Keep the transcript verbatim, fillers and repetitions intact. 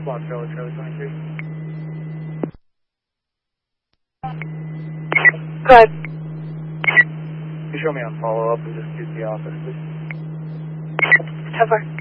Block Charlie, Charlie twenty-three. Go ahead. Can you show me on follow-up and just use the office, please? How far?